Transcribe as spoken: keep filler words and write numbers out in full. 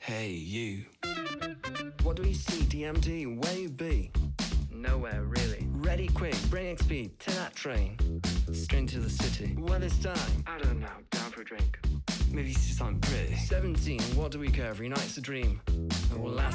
Hey, you. What do we see, D M D? Where you be? Nowhere, really. Ready, quick, bring X P to that train. Straight to the city. Well, this time. I don't know, down for a drink. Maybe see something pretty. seventeen, what do we care? Every night's a dream. It will last